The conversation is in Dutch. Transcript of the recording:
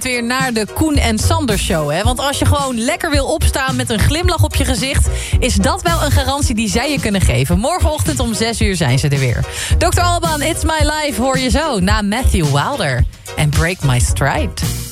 Weer naar de Koen en Sander show. Hè? Want als je gewoon lekker wil opstaan met een glimlach op je gezicht, is dat wel een garantie die zij je kunnen geven. Morgenochtend om 6 uur zijn ze er weer. Dr. Alban, It's My Life hoor je zo na Matthew Wilder en Break My Stride.